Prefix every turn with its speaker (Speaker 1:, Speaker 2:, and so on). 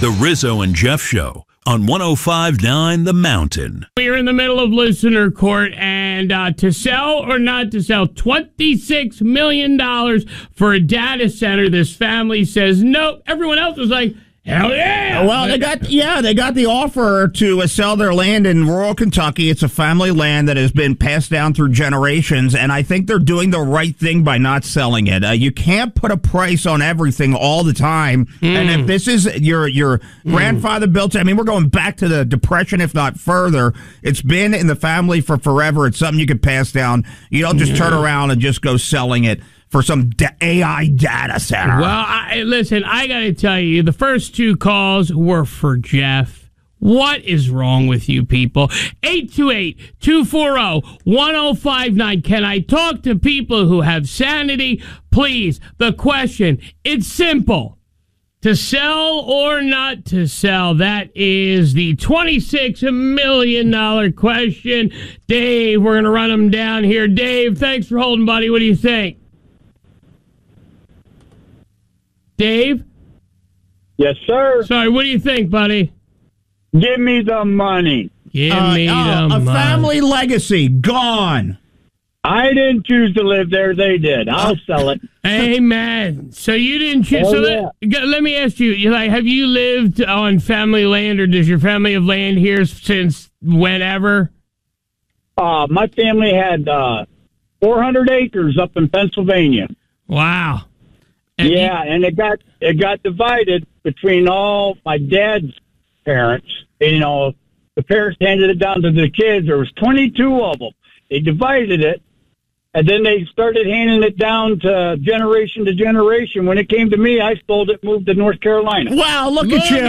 Speaker 1: The Rizzo and Jeff Show on 105.9 The Mountain.
Speaker 2: We're in the middle of listener court, and to sell or not to sell, $26 million for a data center. This family says no. Everyone else was like, hell yeah!
Speaker 3: Well, they got the offer to sell their land in rural Kentucky. It's a family land that has been passed down through generations, and I think they're doing the right thing by not selling it. You can't put a price on everything all the time. And if this is your grandfather built it, I mean, we're going back to the Depression, if not further. It's been in the family for forever. It's something you can pass down. You don't just turn around and just go selling it for some AI data center.
Speaker 2: Well, listen, I got to tell you, the first two calls were for Jeff. What is wrong with you people? 828-240-1059. Can I talk to people who have sanity? Please, the question, it's simple. To sell or not to sell? That is the $26 million question. Dave, we're going to run them down here. Dave, thanks for holding, buddy. What do you think? Dave?
Speaker 4: Yes, sir.
Speaker 2: Sorry, what do you think, buddy?
Speaker 4: Give me the money.
Speaker 2: Give me the money.
Speaker 3: A family legacy, gone.
Speaker 4: I didn't choose to live there. They did. I'll sell it.
Speaker 2: Amen. So you didn't choose. Let me ask you, have you lived on family land, or does your family have land here since whenever?
Speaker 4: My family had 400 acres up in Pennsylvania.
Speaker 2: Wow.
Speaker 4: And it got divided between all my dad's parents. You know, the parents handed it down to the kids. There was 22 of them. They divided it, and then they started handing it down to generation. When it came to me, I sold it, moved to North Carolina.
Speaker 3: Wow, look at you.